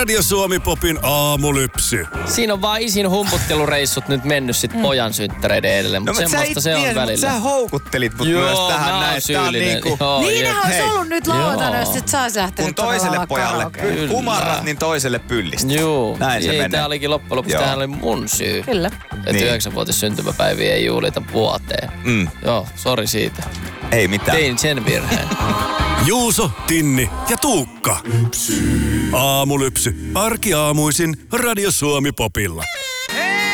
Radio Suomi Popin aamulypsy. Siinä on vaan isin humputtelureissut nyt mennyt sit pojan synttäreiden edelle, mutta semmoista se on välillä. Sä houkuttelit mut myös tähän näin. Syyllinen. Niinhän olisi ollut nyt lauantaina, jos et sä ois lähtenyt kun toiselle pojalle kumarrat, niin toiselle pyllistä. Joo. Näin se menee. Tää olikin loppujen lopuksi, tämähän oli mun syy. Kyllä. Että Niin. 9-vuotis syntymäpäiviä ei juhlita vuoteen. Joo, sori siitä. Ei mitään. Tein sen virheen. Juuso, Tinni ja Tuukka. Aamulypsy. Arkiaamuisin Radio Suomi Popilla.